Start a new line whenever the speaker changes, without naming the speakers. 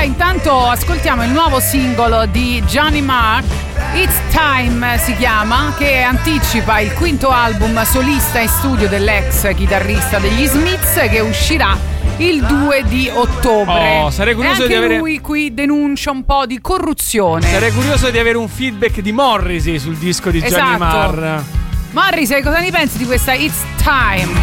intanto ascoltiamo il nuovo singolo di Johnny Marr, It's Time si chiama, che anticipa il quinto album solista in studio dell'ex chitarrista degli Smiths, che uscirà il 2 di ottobre.
Sarei curioso
di
avere.
Lui qui denuncia un po' di corruzione.
Sarei curioso di avere un feedback di Morrissey sul disco di Johnny Marr.
Morrissey, cosa ne pensi di questa It's Time?